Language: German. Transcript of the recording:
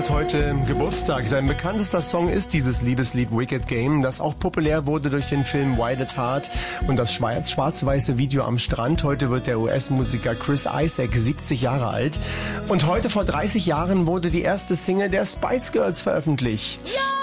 hat heute Geburtstag. Sein bekanntester Song ist dieses Liebeslied Wicked Game, das auch populär wurde durch den Film Wild at Heart und das schwarz-weiße Video am Strand. Heute wird der US-Musiker Chris Isaak 70 Jahre alt. Und heute vor 30 Jahren wurde die erste Single der Spice Girls veröffentlicht. Ja!